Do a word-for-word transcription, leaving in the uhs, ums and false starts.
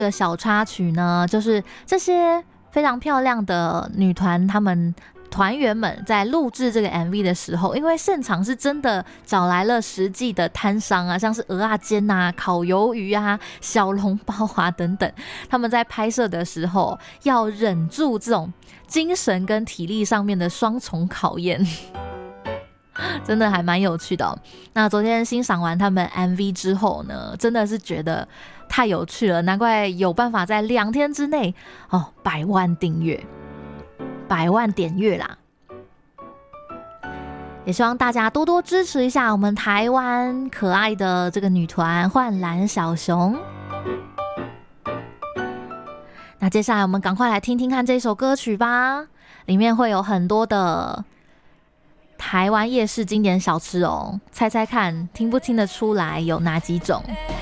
的小插曲呢，就是这些非常漂亮的女团，她们团员们在录制这个 M V 的时候，因为现场是真的找来了实际的摊商啊，像是蚵仔煎啊、烤鱿鱼啊、小笼包啊等等，他们在拍摄的时候要忍住这种精神跟体力上面的双重考验。真的还蛮有趣的哦。那昨天欣赏完他们 M V 之后呢，真的是觉得太有趣了，难怪有办法在两天之内哦百万订阅、百万点阅啦。也希望大家多多支持一下我们台湾可爱的这个女团幻蓝小熊。那接下来我们赶快来听听看这首歌曲吧，里面会有很多的台湾夜市经典小吃哦，猜猜看听不听得出来有哪几种？